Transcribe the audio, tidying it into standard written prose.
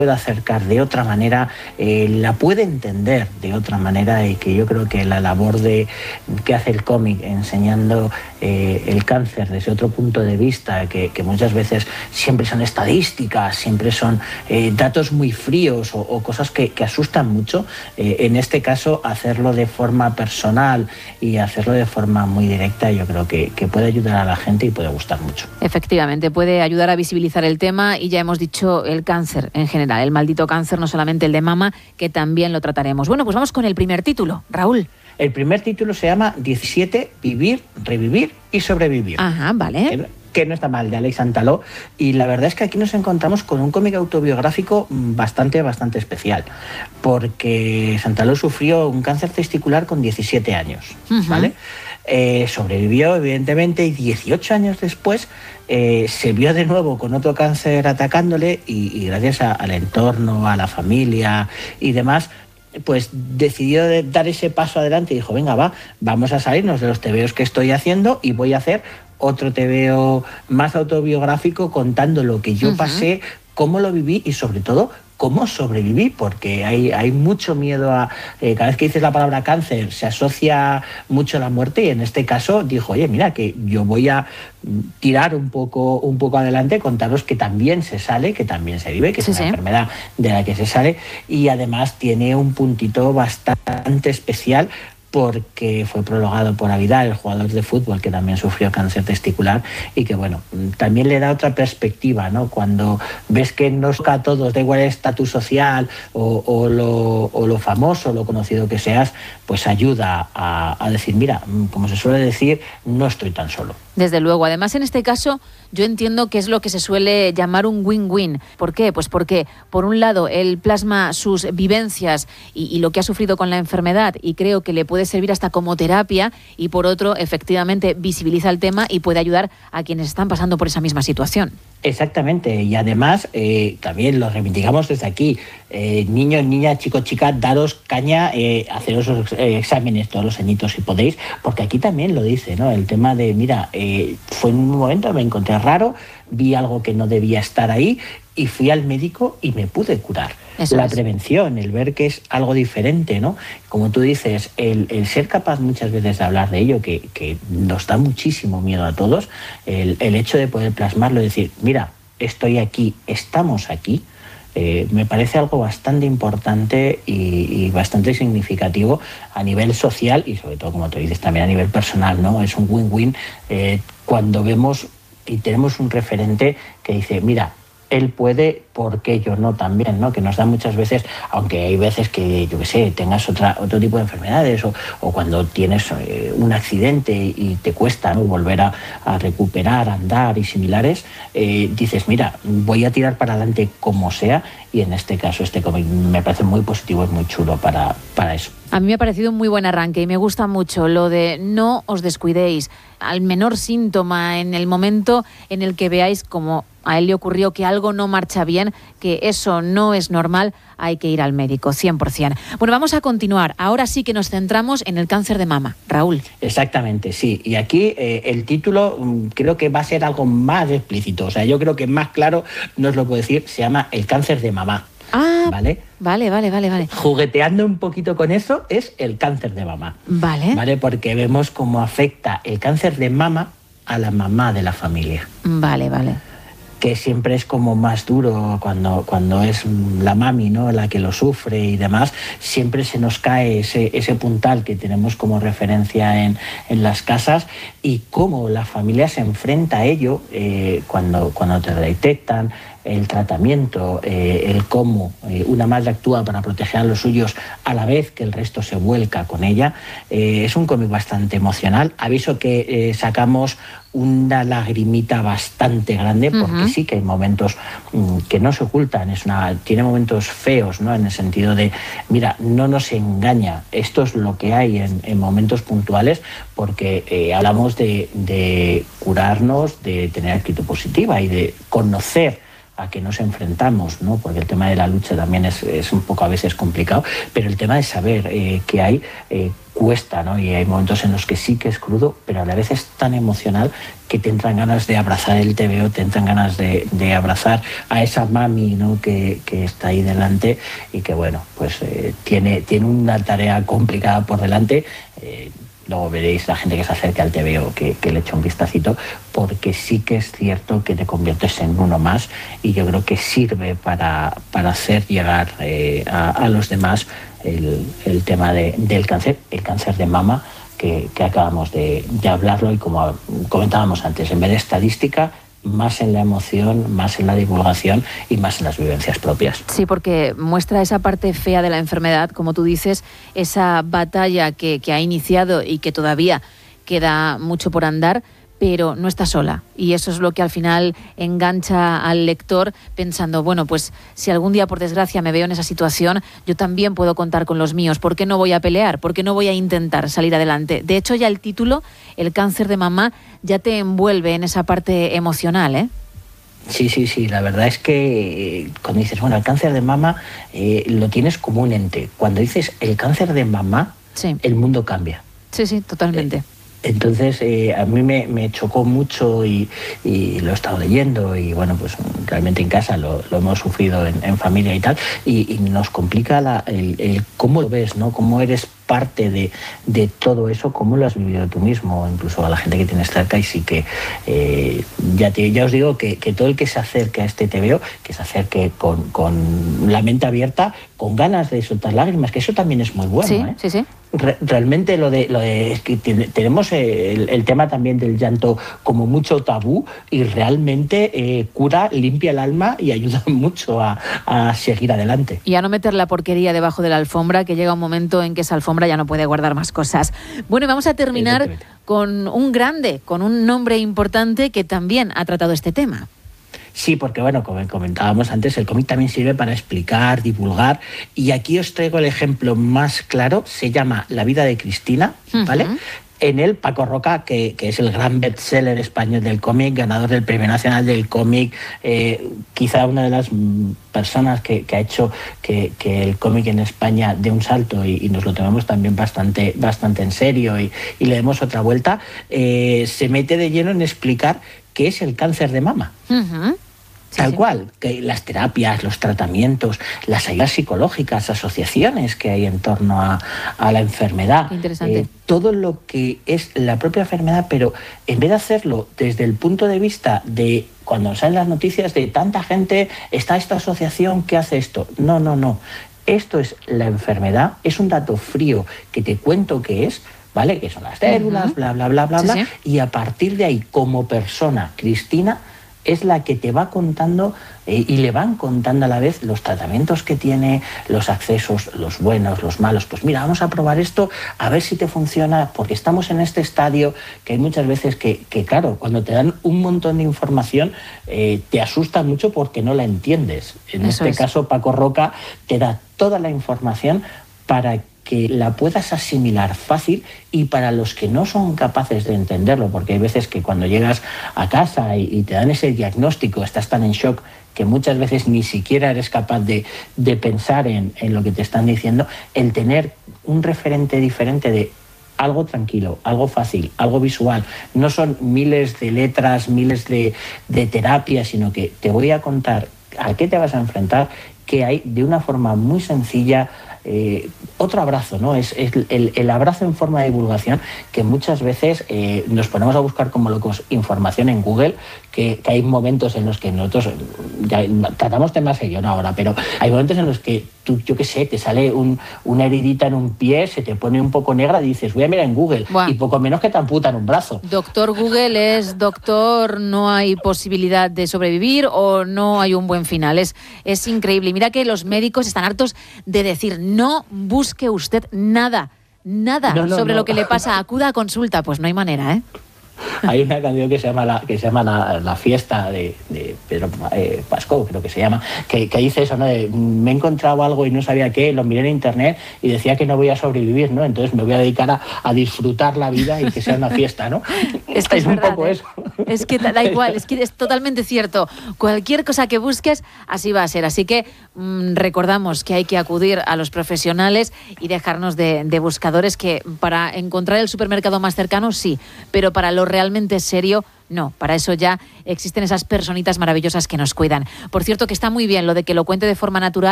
puede acercar de otra manera, la puede entender de otra manera, y que yo creo que la labor que hace el cómic enseñando el cáncer desde otro punto de vista, que muchas veces siempre son estadísticas, siempre son datos muy fríos o cosas que asustan mucho, en este caso hacerlo de forma personal y hacerlo de forma muy directa, yo creo que puede ayudar a la gente y puede gustar mucho. Efectivamente, puede ayudar a visibilizar el tema, y ya hemos dicho el cáncer en general, el maldito cáncer, no solamente el de mama, que también lo trataremos. Bueno, pues vamos con el primer título, Raúl. El primer título se llama 17, Vivir, Revivir y Sobrevivir. Ajá, vale. Que no está mal, de Alex Santaló, y la verdad es que aquí nos encontramos con un cómic autobiográfico bastante especial, porque Santaló sufrió un cáncer testicular con 17 años, ¿vale? Sobrevivió, evidentemente, y 18 años después se vio de nuevo con otro cáncer atacándole, y gracias al entorno, a la familia y demás, pues decidió dar ese paso adelante y dijo, venga, vamos a salirnos de los tebeos que estoy haciendo y voy a hacer otro tebeo más autobiográfico contando lo que yo pasé, cómo lo viví y sobre todo cómo sobreviví, porque hay mucho miedo a... cada vez que dices la palabra cáncer se asocia mucho a la muerte, y en este caso dijo, oye, mira, que yo voy a tirar un poco adelante, contaros que también se sale, que también se vive, que es una enfermedad de la que se sale, y además tiene un puntito bastante especial, porque fue prologado por Vidal, el jugador de fútbol que también sufrió cáncer testicular, y que bueno, también le da otra perspectiva, ¿no? Cuando ves que nos toca a todos, da igual el estatus social o lo famoso, lo conocido que seas, pues ayuda a decir, mira, como se suele decir, no estoy tan solo. Desde luego. Además, en este caso, yo entiendo que es lo que se suele llamar un win-win. ¿Por qué? Pues porque, por un lado, él plasma sus vivencias y lo que ha sufrido con la enfermedad, y creo que le puede servir hasta como terapia, y por otro, efectivamente, visibiliza el tema y puede ayudar a quienes están pasando por esa misma situación. Exactamente, y además también lo reivindicamos desde aquí, niños, niñas, chicos, chicas, daros caña, haceros los exámenes todos los añitos si podéis, porque aquí también lo dice, ¿no? El tema de, mira, fue en un momento, me encontré raro, vi algo que no debía estar ahí y fui al médico y me pude curar. La prevención, el ver que es algo diferente, ¿no? Como tú dices, el ser capaz muchas veces de hablar de ello, que nos da muchísimo miedo a todos, el hecho de poder plasmarlo y decir, mira, estoy aquí, estamos aquí, me parece algo bastante importante y bastante significativo a nivel social y sobre todo, como tú dices, también a nivel personal, ¿no? Es un win-win cuando vemos y tenemos un referente que dice, mira, él puede, ¿por qué yo no también? ¿No? Que nos da muchas veces, aunque hay veces que, yo qué sé, tengas otro tipo de enfermedades o cuando tienes un accidente y te cuesta, ¿no?, volver a recuperar, andar y similares, dices, mira, voy a tirar para adelante como sea, y en este caso este cómic me parece muy positivo, es muy chulo para eso. A mí me ha parecido un muy buen arranque y me gusta mucho lo de no os descuidéis. Al menor síntoma, en el momento en el que veáis como a él le ocurrió que algo no marcha bien, que eso no es normal, hay que ir al médico, 100%. Bueno, vamos a continuar. Ahora sí que nos centramos en el cáncer de mama. Raúl. Exactamente, sí. Y aquí el título creo que va a ser algo más explícito. O sea, yo creo que más claro no os lo puedo decir. Se llama El cáncer de mamá. Ah, ¿vale? Vale. Jugueteando un poquito con eso, es el cáncer de mama. Vale. Porque vemos cómo afecta el cáncer de mama a la mamá de la familia. Vale. Que siempre es como más duro cuando es la mami, ¿no?, la que lo sufre y demás, siempre se nos cae ese puntal que tenemos como referencia en las casas, y cómo la familia se enfrenta a ello cuando te detectan, el tratamiento, el cómo una madre actúa para proteger a los suyos a la vez que el resto se vuelca con ella. Es un cómic bastante emocional. Aviso que sacamos una lagrimita bastante grande, porque sí que hay momentos que no se ocultan, tiene momentos feos, ¿no?, en el sentido de, mira, no nos engaña, esto es lo que hay en momentos puntuales, porque hablamos de curarnos, de tener actitud positiva y de conocer a que nos enfrentamos, ¿no? Porque el tema de la lucha también es un poco a veces complicado, pero el tema de saber que hay cuesta, ¿no? Y hay momentos en los que sí que es crudo, pero a la vez es tan emocional que te entran ganas de abrazar el TVO, te entran ganas de abrazar a esa mami, ¿no? que está ahí delante y que, bueno, pues tiene una tarea complicada por delante. Luego veréis la gente que se acerque al TVO que le eche un vistacito, porque sí que es cierto que te conviertes en uno más y yo creo que sirve para hacer llegar a los demás el tema del cáncer, el cáncer de mama, que acabamos de hablarlo, y como comentábamos antes, en vez de estadística, más en la emoción, más en la divulgación y más en las vivencias propias. Sí, porque muestra esa parte fea de la enfermedad, como tú dices, esa batalla que ha iniciado y que todavía queda mucho por andar, pero no está sola. Y eso es lo que al final engancha al lector pensando, bueno, pues si algún día por desgracia me veo en esa situación, yo también puedo contar con los míos. ¿Por qué no voy a pelear? ¿Por qué no voy a intentar salir adelante? De hecho, ya el título, El cáncer de mamá, ya te envuelve en esa parte emocional, ¿eh? Sí, la verdad es que cuando dices, bueno, el cáncer de mama, lo tienes como un ente. Cuando dices el cáncer de mamá, sí, el mundo cambia. Sí, totalmente. Entonces, a mí me chocó mucho y lo he estado leyendo y, bueno, pues realmente en casa lo hemos sufrido en familia y tal, y nos complica el cómo lo ves, ¿no? Cómo eres parte de todo eso, cómo lo has vivido tú mismo, incluso a la gente que tienes cerca. Y sí que ya os digo que todo el que se acerque a este TVO, que se acerque con la mente abierta, con ganas de soltar lágrimas, que eso también es muy bueno. Sí. Realmente lo de es que tenemos el tema también del llanto como mucho tabú, y realmente cura, limpia el alma y ayuda mucho a seguir adelante. Y a no meter la porquería debajo de la alfombra, que llega un momento en que esa alfombra ya no puede guardar más cosas. Bueno, y vamos a terminar con un grande, con un nombre importante que también ha tratado este tema. Sí, porque, bueno, como comentábamos antes, el cómic también sirve para explicar, divulgar, y aquí os traigo el ejemplo más claro. Se llama La vida de Cristina, ¿vale? En él, Paco Roca, que es el gran bestseller español del cómic, ganador del Premio Nacional del Cómic, quizá una de las personas que ha hecho que el cómic en España dé un salto y nos lo tomemos también bastante en serio y le demos otra vuelta, se mete de lleno en explicar qué es el cáncer de mama. Tal cual, que las terapias, los tratamientos, las ayudas psicológicas, asociaciones que hay en torno a la enfermedad. Interesante. Todo lo que es la propia enfermedad, pero en vez de hacerlo desde el punto de vista de cuando salen las noticias de tanta gente, está esta asociación que hace esto. No. Esto es la enfermedad, es un dato frío que te cuento qué es, ¿vale? Que son las células, bla, bla. Y a partir de ahí, como persona, Cristina es la que te va contando y le van contando a la vez los tratamientos que tiene, los accesos, los buenos, los malos. Pues mira, vamos a probar esto, a ver si te funciona, porque estamos en este estadio que hay muchas veces que claro, cuando te dan un montón de información, te asusta mucho porque no la entiendes. En este caso, Paco Roca te da toda la información para que la puedas asimilar fácil, y para los que no son capaces de entenderlo, porque hay veces que cuando llegas a casa y te dan ese diagnóstico, estás tan en shock que muchas veces ni siquiera eres capaz de pensar en lo que te están diciendo. El tener un referente diferente de algo tranquilo, algo fácil, algo visual, no son miles de letras, miles de terapias, sino que te voy a contar a qué te vas a enfrentar, que hay de una forma muy sencilla. Otro abrazo, ¿no? Es el abrazo en forma de divulgación, que muchas veces nos ponemos a buscar como locos información en Google, que hay momentos en los que nosotros ya tratamos temas serios ahora, pero hay momentos en los que tú, yo qué sé, te sale una heridita en un pie, se te pone un poco negra y dices, voy a mirar en Google. Buah. Y poco menos que te amputan un brazo. Doctor Google es doctor, no hay posibilidad de sobrevivir o no hay un buen final. Es increíble. Y mira que los médicos están hartos de decir, no busque usted nada sobre lo que le pasa, acuda a consulta. Pues no hay manera, ¿eh? Hay una canción que se llama La fiesta de Pedro Pasco, creo que se llama, que dice eso, ¿no? Me he encontrado algo y no sabía qué, lo miré en internet y decía que no voy a sobrevivir, ¿no? Entonces me voy a dedicar a disfrutar la vida y que sea una fiesta, ¿no? Es que es un verdad, poco eso. Es que da igual, es que es totalmente cierto. Cualquier cosa que busques, así va a ser. Así que recordamos que hay que acudir a los profesionales y dejarnos de buscadores, que para encontrar el supermercado más cercano sí, pero para lo realmente serio no. Para eso ya existen esas personitas maravillosas que nos cuidan. Por cierto, que está muy bien lo de que lo cuente de forma natural.